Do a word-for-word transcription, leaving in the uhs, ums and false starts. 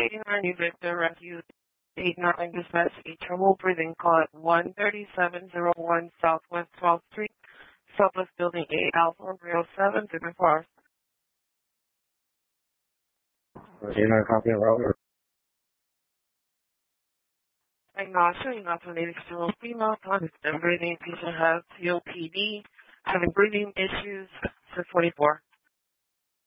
eighty-nine New Victor Rescue eight nine dispatch a trouble breathing call at one thirty-seven oh one Southwest twelfth Street, Southwest Building eight Alpha three oh seven, different cars. eighty-nine copy of router. Acknowledging not to native still female, constant breathing, patient has C O P D, having breathing issues, six forty-four.